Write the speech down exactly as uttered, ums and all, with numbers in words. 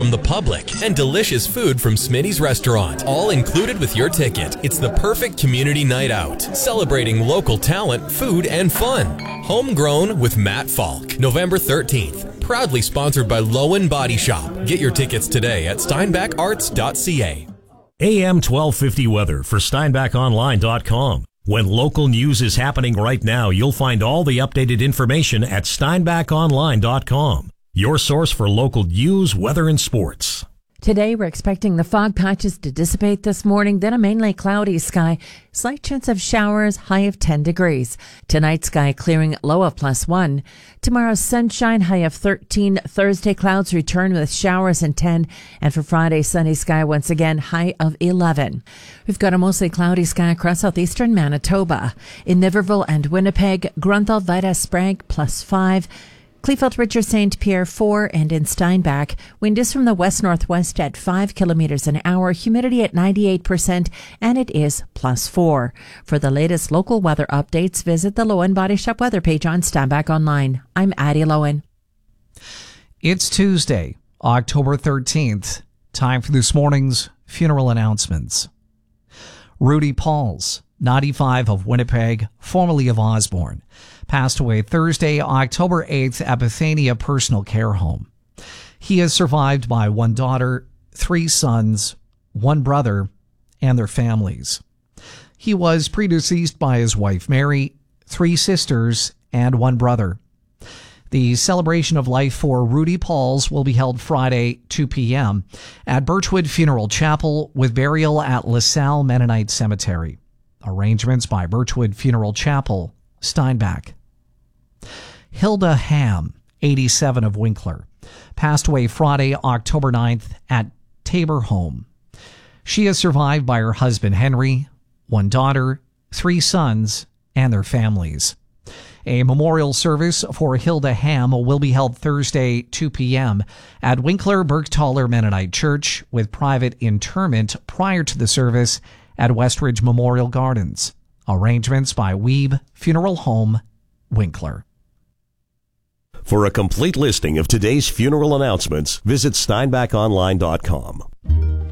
from the public, and delicious food from Smitty's Restaurant, all included with your ticket. It's the perfect community night out, celebrating local talent, food, and fun. Homegrown with Matt Falk, November thirteenth. Proudly sponsored by Lowen Body Shop. Get your tickets today at steinbach arts dot c a. A M twelve fifty weather for steinbach online dot com. When local news is happening right now, you'll find all the updated information at steinbach online dot com. Your source for local news, weather, and sports. Today, we're expecting the fog patches to dissipate this morning, then a mainly cloudy sky. Slight chance of showers, high of ten degrees. Tonight, sky clearing, low of plus one. Tomorrow, sunshine, high of thirteen. Thursday, clouds return with showers and ten. And for Friday, sunny sky once again, high of eleven. We've got a mostly cloudy sky across southeastern Manitoba. In Niverville and Winnipeg, Grunthal, Vida, Sprague, plus five. Kleefeld, Richard, Saint Pierre, four, and in Steinbach, wind is from the west-northwest at five kilometers an hour, humidity at ninety-eight percent, and it is plus four. For the latest local weather updates, visit the Lowen Body Shop weather page on Steinbach Online. I'm Addie Lowen. It's Tuesday, October thirteenth. Time for this morning's funeral announcements. Rudy Pauls, ninety-five, of Winnipeg, formerly of Osborne, passed away Thursday, October eighth at Bethania Personal Care Home. He is survived by one daughter, three sons, one brother, and their families. He was predeceased by his wife Mary, three sisters, and one brother. The celebration of life for Rudy Pauls will be held Friday, two p.m. at Birchwood Funeral Chapel with burial at LaSalle Mennonite Cemetery. Arrangements by Birchwood Funeral Chapel, Steinbach. Hilda Ham, eighty-seven, of Winkler, passed away Friday, October ninth at Tabor Home. She is survived by her husband Henry, one daughter, three sons, and their families. A memorial service for Hilda Ham will be held Thursday, two p.m. at Winkler Bergthaler Mennonite Church with private interment prior to the service at Westridge Memorial Gardens. Arrangements by Weeb Funeral Home, Winkler. For a complete listing of today's funeral announcements, visit steinbach online dot com.